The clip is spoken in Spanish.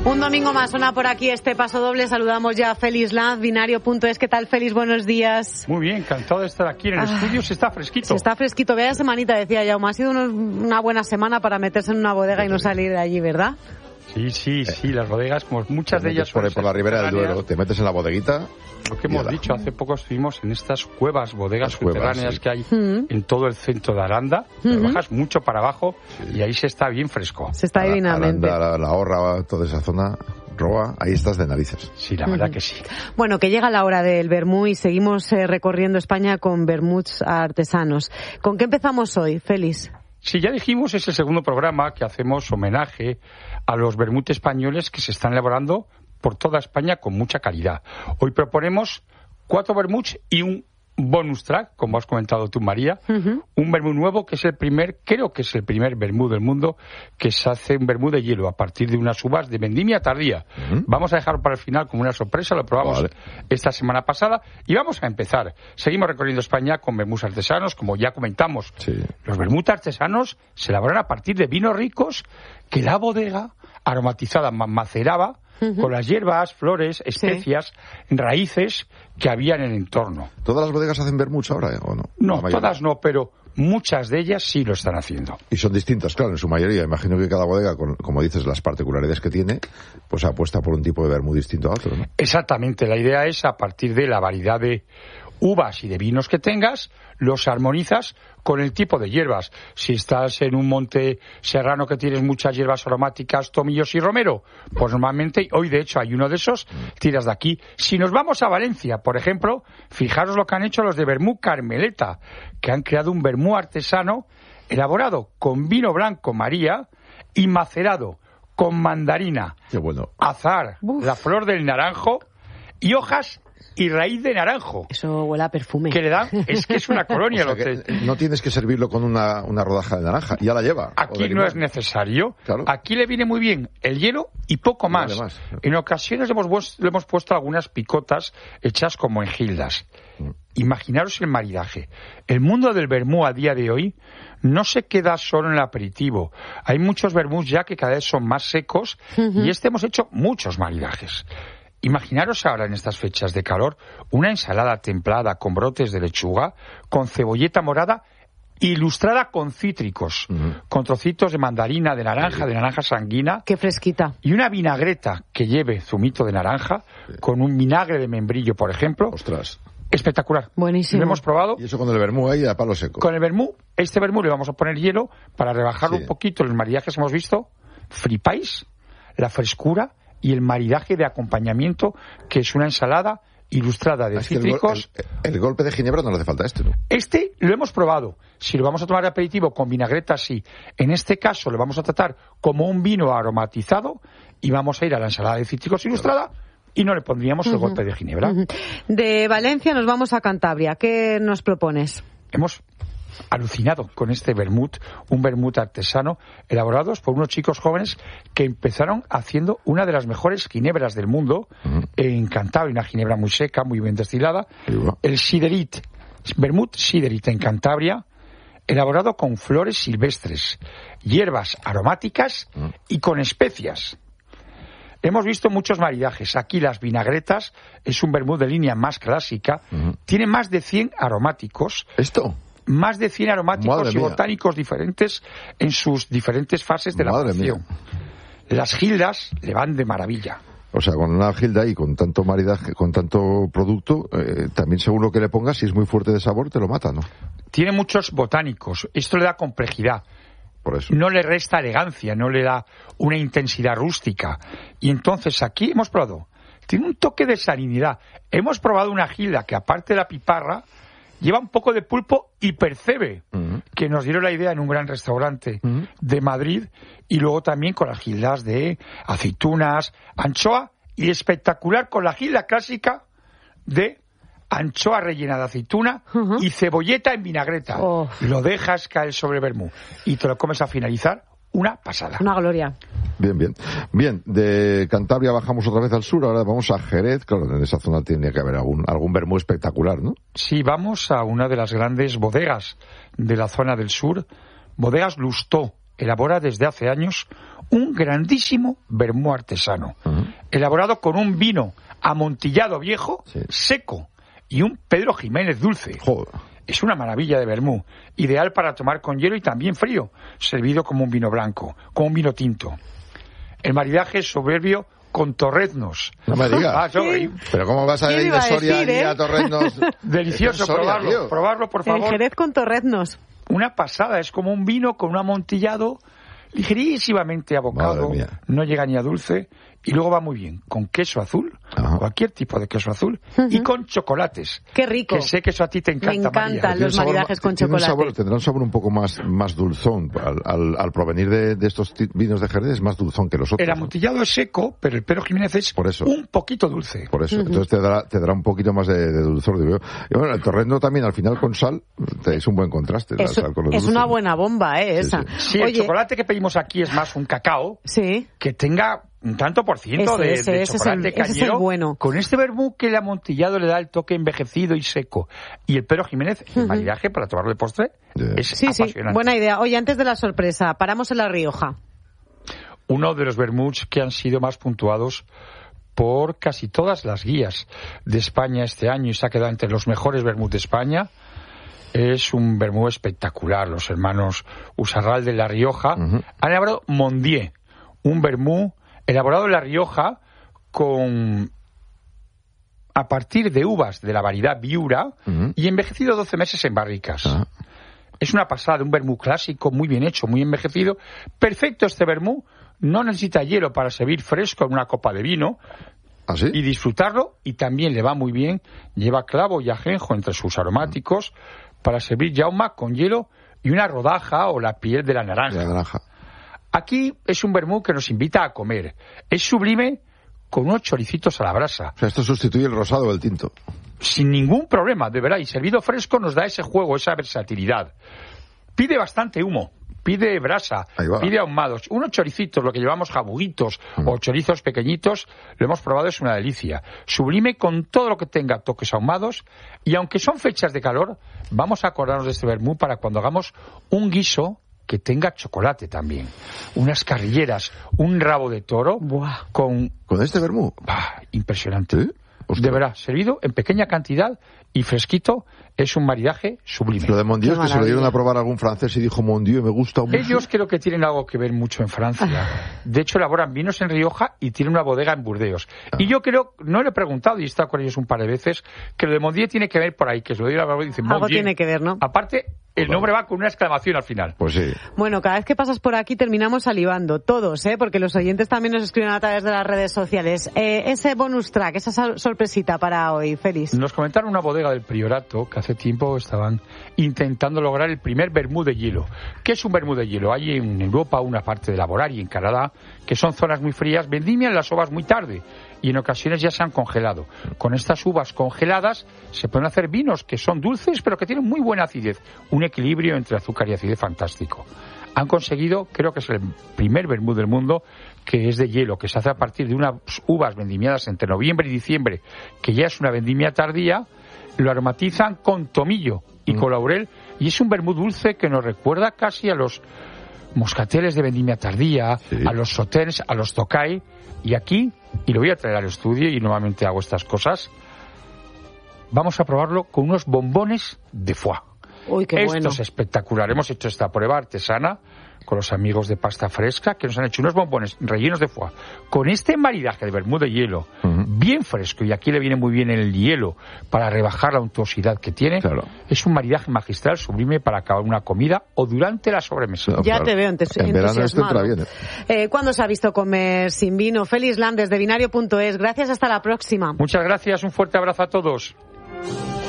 Un domingo más suena por aquí este paso doble. Saludamos ya a Félix Lanz, binario.es. ¿Qué tal, Félix? Buenos días. Muy bien, encantado de estar aquí en el estudio. Se está fresquito. Se está fresquito. Vaya semanita, decía Jaume. Ha sido una buena semana para meterse en una bodega y no salir de allí, ¿verdad? Sí, las bodegas, como muchas de ellas... Por la ribera del Duero, te metes en la bodeguita... Lo que hemos dicho, hace poco estuvimos en estas bodegas subterráneas que hay en todo el centro de Aranda. Bajas mucho para abajo y ahí se está bien fresco. Se está divinamente. Aranda, la Horra, toda esa zona... Roa, ahí estás de narices. Sí, la verdad que sí. Bueno, que llega la hora del vermú y seguimos recorriendo España con vermuts artesanos. ¿Con qué empezamos hoy, Félix? Sí, ya dijimos, es el segundo programa que hacemos homenaje a los vermut españoles que se están elaborando por toda España con mucha calidad. Hoy proponemos 4 vermuts y un bonus track, como has comentado tú, María, un vermut nuevo que es creo que es el primer vermut del mundo que se hace un vermut de hielo a partir de unas uvas de vendimia tardía. Vamos a dejarlo para el final como una sorpresa, lo probamos esta semana pasada y vamos a empezar. Seguimos recorriendo España con vermuts artesanos, como ya comentamos. Sí. Los vermuts artesanos se elaboran a partir de vinos ricos que la bodega aromatizada maceraba con las hierbas, flores, especias, raíces que había en el entorno. ¿Todas las bodegas hacen vermuts ahora o no? No, todas no, pero muchas de ellas sí lo están haciendo. Y son distintas, claro, en su mayoría. Imagino que cada bodega, como dices, las particularidades que tiene, pues apuesta por un tipo de vermut distinto a otro, ¿no? Exactamente, la idea es, a partir de la variedad de uvas y de vinos que tengas, los armonizas con el tipo de hierbas. Si estás en un monte serrano que tienes muchas hierbas aromáticas, tomillos y romero, pues normalmente, hoy de hecho hay uno de esos, tiras de aquí. Si nos vamos a Valencia, por ejemplo, fijaros lo que han hecho los de Vermú Carmeleta, que han creado un vermú artesano elaborado con vino blanco María y macerado con mandarina, azahar, la flor del naranjo y hojas y raíz de naranjo. Eso huele a perfume. Que le dan, es que es una colonia. O sea, no tienes que servirlo con una rodaja de naranja, ya la lleva. Aquí no es necesario. Claro. Aquí le viene muy bien el hielo y poco más. En ocasiones le hemos puesto algunas picotas hechas como en gildas. Imaginaros el maridaje. El mundo del vermú a día de hoy no se queda solo en el aperitivo. Hay muchos vermús ya que cada vez son más secos y hemos hecho muchos maridajes. Imaginaros ahora en estas fechas de calor una ensalada templada con brotes de lechuga, con cebolleta morada ilustrada con cítricos, con trocitos de mandarina, de naranja sanguina. ¡Qué fresquita! Y una vinagreta que lleve zumito de naranja, con un vinagre de membrillo, por ejemplo. ¡Ostras! Espectacular. Buenísimo. Lo hemos probado. Y eso con el vermú ahí a palo seco. Con el vermú, vermú le vamos a poner hielo para rebajarlo un poquito. Los maridajes hemos visto, fripáis, la frescura y el maridaje de acompañamiento, que es una ensalada ilustrada de cítricos. El golpe de ginebra no le hace falta ¿no? Este lo hemos probado. Si lo vamos a tomar de aperitivo con vinagreta, sí. En este caso lo vamos a tratar como un vino aromatizado y vamos a ir a la ensalada de cítricos ilustrada y no le pondríamos el golpe de ginebra. De Valencia nos vamos a Cantabria. ¿Qué nos propones? Hemos alucinado con este vermut, un vermut artesano elaborados por unos chicos jóvenes que empezaron haciendo una de las mejores ginebras del mundo en Cantabria, una ginebra muy seca, muy bien destilada, el Siderit, vermut Siderit en Cantabria, elaborado con flores silvestres, hierbas aromáticas y con especias. Hemos visto muchos maridajes. Aquí las vinagretas es un vermut de línea más clásica, tiene más de 100 aromáticos. ¿Esto? Más de 100 aromáticos y botánicos diferentes en sus diferentes fases de elaboración. Las gildas le van de maravilla. O sea, con una gilda y con tanto maridaje, con tanto producto, también según lo que le pongas, si es muy fuerte de sabor, te lo mata, ¿no? Tiene muchos botánicos. Esto le da complejidad. Por eso. No le resta elegancia, no le da una intensidad rústica. Y entonces aquí hemos probado. Tiene un toque de salinidad. Hemos probado una gilda que, aparte de la piparra, lleva un poco de pulpo y percebe, que nos dieron la idea en un gran restaurante de Madrid, y luego también con las gildas de aceitunas, anchoa, y espectacular con la gilda clásica de anchoa rellena de aceituna y cebolleta en vinagreta. Lo dejas caer sobre el vermú y te lo comes a finalizar. Una pasada. Una gloria. Bien, de Cantabria bajamos otra vez al sur, ahora vamos a Jerez. Claro, en esa zona tiene que haber algún vermú espectacular, ¿no? Sí, vamos a una de las grandes bodegas de la zona del sur, Bodegas Lustó, elabora desde hace años un grandísimo vermú artesano, elaborado con un vino amontillado viejo, seco, y un Pedro Jiménez dulce. Joder. Es una maravilla de vermú, ideal para tomar con hielo y también frío, servido como un vino blanco, como un vino tinto. El maridaje es soberbio con torreznos. No me digas. Pero ¿cómo vas a ir de Soria allí a torreznos? Delicioso, probarlo, por favor. El Jerez con torreznos. Una pasada, es como un vino con un amontillado ligerísimamente abocado, no llega ni a dulce, y luego va muy bien con queso azul, cualquier tipo de queso azul, y con chocolates. ¡Qué rico! Que sé que eso a ti te encanta, Me encantan los maridajes con chocolate. Tendrá un sabor un poco más dulzón. Al provenir de estos vinos de Jerez es más dulzón que los otros. El amontillado es seco, pero el Pedro Jiménez es un poquito dulce. Por eso, entonces te dará un poquito más de dulzor. Digo. Y bueno, el torrezno también al final con sal es un buen contraste. La sal con los es dulces. una buena bomba, esa. Sí, el chocolate que pedimos aquí es más un cacao que tenga un tanto por ciento de chocolate cañero. Ese es el bueno. Con este vermú que el amontillado le da el toque envejecido y seco. Y el Pedro Jiménez, el maridaje para tomarlo de postre, es apasionante. Sí, buena idea. Oye, antes de la sorpresa, paramos en La Rioja. Uno de los vermuts que han sido más puntuados por casi todas las guías de España este año y se ha quedado entre los mejores vermuts de España. Es un vermú espectacular. Los hermanos Usarral de La Rioja han elaborado Mondier, un vermú elaborado en La Rioja a partir de uvas de la variedad Viura y envejecido 12 meses en barricas. Es una pasada, un vermú clásico, muy bien hecho, muy envejecido. Perfecto este vermú, no necesita hielo para servir fresco en una copa de vino y disfrutarlo, y también le va muy bien, lleva clavo y ajenjo entre sus aromáticos para servir jauma con hielo y una rodaja o la piel de la naranja. Aquí es un vermú que nos invita a comer. Es sublime con unos choricitos a la brasa. O sea, esto sustituye el rosado o el tinto. Sin ningún problema, de verdad. Y servido fresco nos da ese juego, esa versatilidad. Pide bastante humo, pide brasa, pide ahumados. Unos choricitos, lo que llevamos jabuguitos o chorizos pequeñitos, lo hemos probado, es una delicia. Sublime con todo lo que tenga toques ahumados. Y aunque son fechas de calor, vamos a acordarnos de este vermú para cuando hagamos un guiso que tenga chocolate también. Unas carrilleras, un rabo de toro con este vermú. Impresionante. ¿Sí? De verdad, servido en pequeña cantidad y fresquito, es un maridaje sublime. Lo de Mondieu es que se lo dieron a probar a algún francés y dijo Mondieu, me gusta mucho. Ellos creo que tienen algo que ver mucho en Francia. De hecho, elaboran vinos en Rioja y tienen una bodega en Burdeos. Y yo creo, no le he preguntado, y he estado con ellos un par de veces, que lo de Mondieu tiene que ver por ahí, que se lo dio a y dice Mondieu. Algo tiene que ver, ¿no? Aparte, el nombre va con una exclamación al final. Pues sí. Bueno, cada vez que pasas por aquí terminamos salivando, todos, porque los oyentes también nos escriben a través de las redes sociales. Ese bonus track, esa sorpresita para hoy, Félix. Nos comentaron una bodega del Priorato que hace tiempo estaban intentando lograr el primer vermú de hielo. ¿Qué es un vermú de hielo? Hay en Europa una parte de Laboral y en Canadá, que son zonas muy frías, vendimian las uvas muy tarde y en ocasiones ya se han congelado. Con estas uvas congeladas se pueden hacer vinos que son dulces pero que tienen muy buena acidez, un equilibrio entre azúcar y acidez fantástico. Han conseguido, creo que es el primer vermú del mundo, que es de hielo, que se hace a partir de unas uvas vendimiadas entre noviembre y diciembre, que ya es una vendimia tardía, lo aromatizan con tomillo y con laurel, y es un vermú dulce que nos recuerda casi a los moscateles de vendimia tardía, a los sauternes, a los tokay, y aquí, y lo voy a traer al estudio, y normalmente hago estas cosas, vamos a probarlo con unos bombones de foie. Uy, qué Esto bueno. es espectacular. Hemos hecho esta prueba artesana con los amigos de Pasta Fresca, que nos han hecho unos bombones rellenos de foie con este maridaje de vermú de hielo, bien fresco, y aquí le viene muy bien el hielo para rebajar la untuosidad que tiene. Claro. Es un maridaje magistral, sublime para acabar una comida o durante la sobremesa. Ya te veo En verano esto entra bien. ¿Cuándo se ha visto comer sin vino? Félix Lam, desde binario.es. Gracias, hasta la próxima. Muchas gracias, un fuerte abrazo a todos.